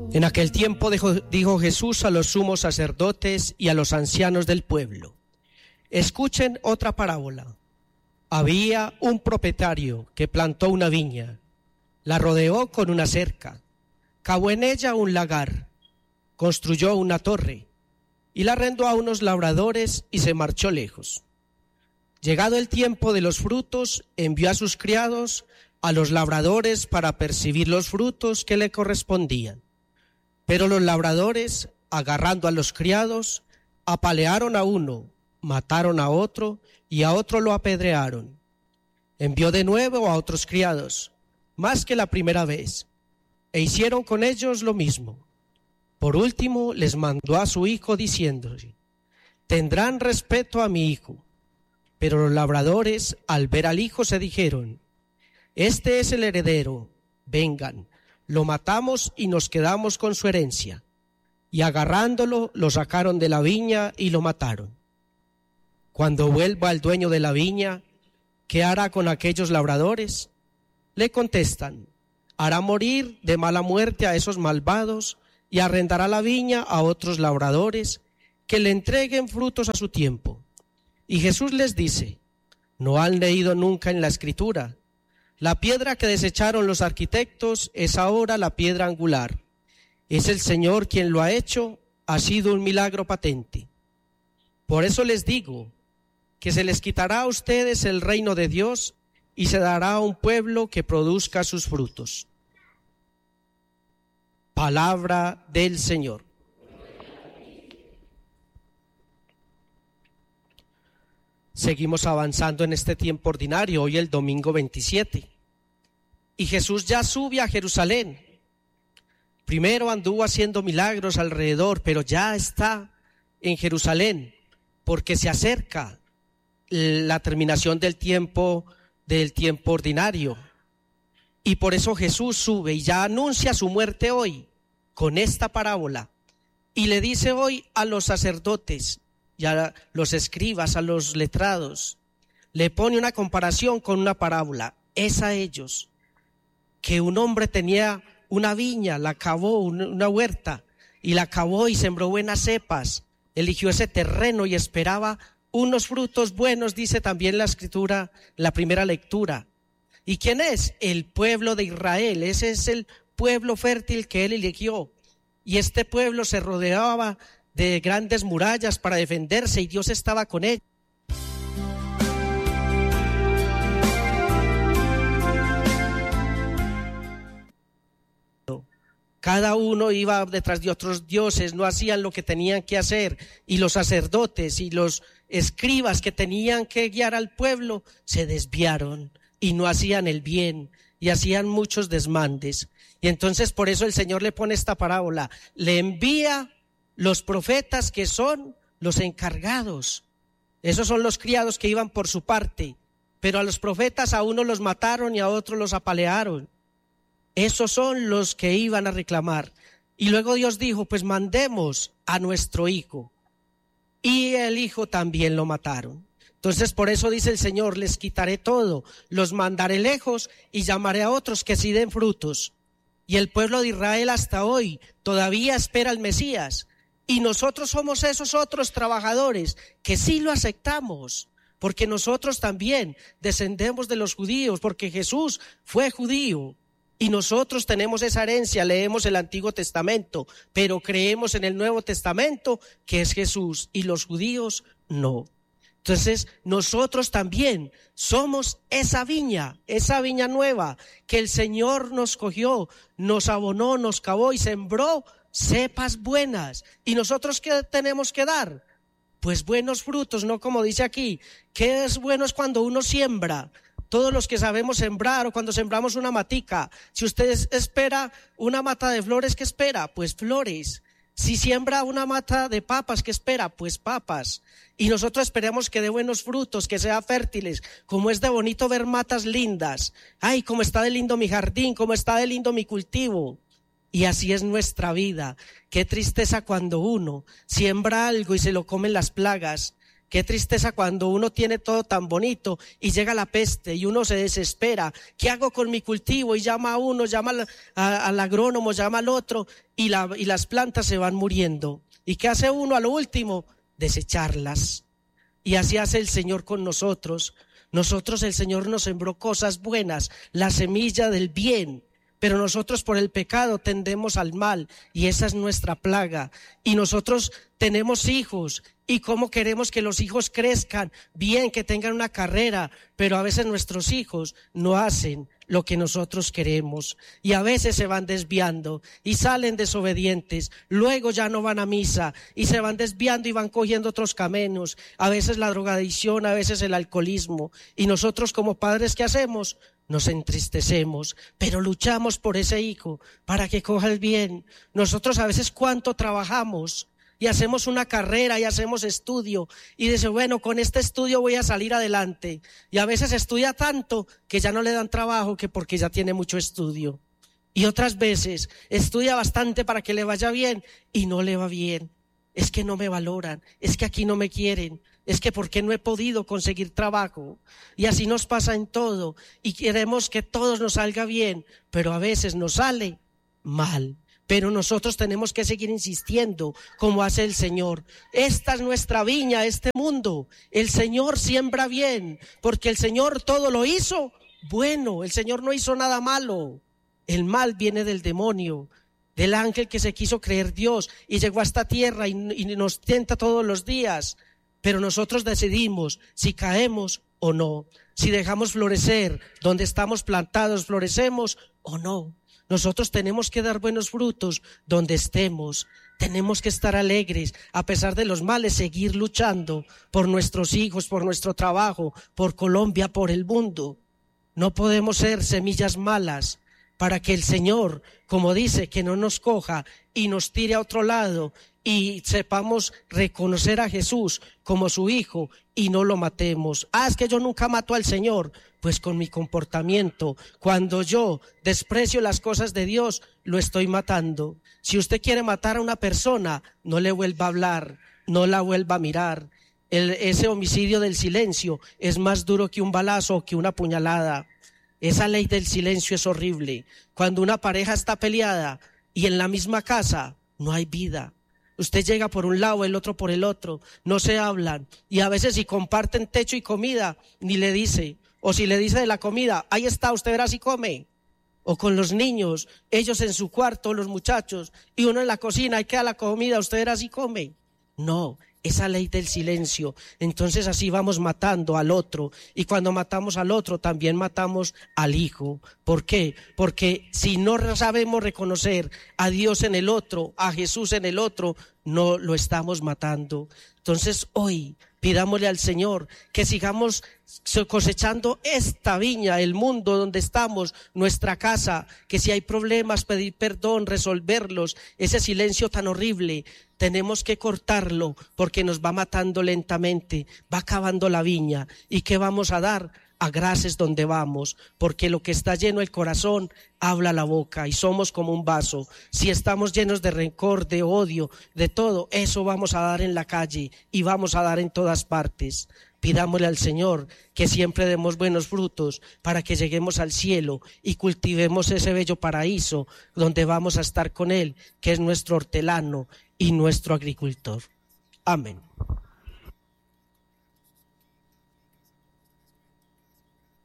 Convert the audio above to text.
En aquel tiempo dijo Jesús a los sumos sacerdotes y a los ancianos del pueblo: escuchen otra parábola. Había un propietario que plantó una viña, la rodeó con una cerca, cavó en ella un lagar, construyó una torre y la arrendó a unos labradores y se marchó lejos. Llegado el tiempo de los frutos, envió a sus criados a los labradores para percibir los frutos que le correspondían. Pero los labradores, agarrando a los criados, apalearon a uno, mataron a otro y a otro lo apedrearon. Envió de nuevo a otros criados, más que la primera vez, e hicieron con ellos lo mismo. Por último, les mandó a su hijo diciéndole: tendrán respeto a mi hijo. Pero los labradores, al ver al hijo, se dijeron: este es el heredero, vengan, lo matamos y nos quedamos con su herencia. Y agarrándolo, lo sacaron de la viña y lo mataron. Cuando vuelva el dueño de la viña, ¿qué hará con aquellos labradores? Le contestan: hará morir de mala muerte a esos malvados y arrendará la viña a otros labradores que le entreguen frutos a su tiempo. Y Jesús les dice: ¿no han leído nunca en la Escritura? La piedra que desecharon los arquitectos es ahora la piedra angular. Es el Señor quien lo ha hecho, ha sido un milagro patente. Por eso les digo que se les quitará a ustedes el reino de Dios y se dará a un pueblo que produzca sus frutos. Palabra del Señor. Seguimos avanzando en este tiempo ordinario, hoy el domingo 27. Y Jesús ya sube a Jerusalén. Primero anduvo haciendo milagros alrededor, pero ya está en Jerusalén, porque se acerca la terminación del tiempo ordinario. Y por eso Jesús sube y ya anuncia su muerte hoy, con esta parábola. Y le dice hoy a los sacerdotes y a los escribas, a los letrados, le pone una comparación con una parábola. Es a ellos que un hombre tenía una viña, la cavó, una huerta, y la cavó y sembró buenas cepas, eligió ese terreno y esperaba unos frutos buenos, dice también la Escritura, la primera lectura. ¿Y quién es? El pueblo de Israel. Ese es el pueblo fértil que él eligió. Y este pueblo se rodeaba de grandes murallas para defenderse y Dios estaba con él. Cada uno iba detrás de otros dioses, no hacían lo que tenían que hacer, y los sacerdotes y los escribas que tenían que guiar al pueblo se desviaron y no hacían el bien y hacían muchos desmandes. Y entonces por eso el Señor le pone esta parábola, le envía los profetas que son los encargados. Esos son los criados que iban por su parte, pero a los profetas a unos los mataron y a otros los apalearon. Esos son los que iban a reclamar. Y luego Dios dijo, pues mandemos a nuestro hijo. Y el hijo también lo mataron. Entonces por eso dice el Señor, les quitaré todo, los mandaré lejos y llamaré a otros que sí den frutos. Y el pueblo de Israel hasta hoy todavía espera al Mesías. Y nosotros somos esos otros trabajadores que sí lo aceptamos, porque nosotros también descendemos de los judíos, porque Jesús fue judío. Y nosotros tenemos esa herencia, leemos el Antiguo Testamento, pero creemos en el Nuevo Testamento, que es Jesús, y los judíos no. Entonces, nosotros también somos esa viña nueva que el Señor nos cogió, nos abonó, nos cavó y sembró cepas buenas. ¿Y nosotros qué tenemos que dar? Pues buenos frutos, no como dice aquí. ¿Qué es bueno? Es cuando uno siembra. Todos los que sabemos sembrar, o cuando sembramos una matica, si usted espera una mata de flores, ¿qué espera? Pues flores. Si siembra una mata de papas, ¿qué espera? Pues papas. Y nosotros esperamos que dé buenos frutos, que sea fértiles. Como es de bonito ver matas lindas. Ay, cómo está de lindo mi jardín, cómo está de lindo mi cultivo. Y así es nuestra vida. Qué tristeza cuando uno siembra algo y se lo comen las plagas. Qué tristeza cuando uno tiene todo tan bonito y llega la peste y uno se desespera. ¿Qué hago con mi cultivo? Y llama a uno, llama al agrónomo, llama al otro y las plantas se van muriendo. ¿Y qué hace uno a lo último? Desecharlas. Y así hace el Señor con nosotros. Nosotros, el Señor nos sembró cosas buenas, la semilla del bien. Pero nosotros por el pecado tendemos al mal y esa es nuestra plaga. Y nosotros tenemos hijos y cómo queremos que los hijos crezcan bien, que tengan una carrera, pero a veces nuestros hijos no hacen lo que nosotros queremos y a veces se van desviando y salen desobedientes, luego ya no van a misa y se van desviando y van cogiendo otros caminos, a veces la drogadicción, a veces el alcoholismo, y nosotros como padres, ¿qué hacemos? Nos entristecemos, pero luchamos por ese hijo para que coja el bien. Nosotros a veces cuánto trabajamos y hacemos una carrera y hacemos estudio y dice, bueno, con este estudio voy a salir adelante, y a veces estudia tanto que ya no le dan trabajo que porque ya tiene mucho estudio, y otras veces estudia bastante para que le vaya bien y no le va bien. Es que no me valoran, es que aquí no me quieren, es que porque no he podido conseguir trabajo. Y así nos pasa en todo y queremos que todo nos salga bien, pero a veces nos sale mal. Pero nosotros tenemos que seguir insistiendo como hace el Señor. Esta es nuestra viña, este mundo. El Señor siembra bien, porque el Señor todo lo hizo bueno. El Señor no hizo nada malo. El mal viene del demonio, del ángel que se quiso creer Dios y llegó a esta tierra y nos tienta todos los días. Pero nosotros decidimos si caemos o no, si dejamos florecer donde estamos plantados, florecemos o no. Nosotros tenemos que dar buenos frutos donde estemos. Tenemos que estar alegres a pesar de los males, seguir luchando por nuestros hijos, por nuestro trabajo, por Colombia, por el mundo. No podemos ser semillas malas para que el Señor, como dice, que no nos coja y nos tire a otro lado y sepamos reconocer a Jesús como su Hijo y no lo matemos. Es que yo nunca mato al Señor. Pues con mi comportamiento, cuando yo desprecio las cosas de Dios, lo estoy matando. Si usted quiere matar a una persona, no le vuelva a hablar, no la vuelva a mirar. Ese homicidio del silencio es más duro que un balazo o que una puñalada. Esa ley del silencio es horrible. Cuando una pareja está peleada y en la misma casa no hay vida. Usted llega por un lado, el otro por el otro, no se hablan y a veces si comparten techo y comida, ni le dice. O si le dice de la comida, ahí está, usted verá si come. O con los niños, ellos en su cuarto, los muchachos, y uno en la cocina, ahí queda la comida, usted verá si come. No, esa ley del silencio. Entonces así vamos matando al otro. Y cuando matamos al otro, también matamos al hijo. ¿Por qué? Porque si no sabemos reconocer a Dios en el otro, a Jesús en el otro, no lo estamos matando. Entonces hoy pidámosle al Señor que sigamos cosechando esta viña, el mundo donde estamos, nuestra casa, que si hay problemas, pedir perdón, resolverlos. Ese silencio tan horrible tenemos que cortarlo porque nos va matando lentamente, va acabando la viña. ¿Y qué vamos a dar? A graces donde vamos, porque lo que está lleno el corazón habla la boca y somos como un vaso. Si estamos llenos de rencor, de odio, de todo, eso vamos a dar en la calle y vamos a dar en todas partes. Pidámosle al Señor que siempre demos buenos frutos para que lleguemos al cielo y cultivemos ese bello paraíso donde vamos a estar con Él, que es nuestro hortelano y nuestro agricultor. Amén.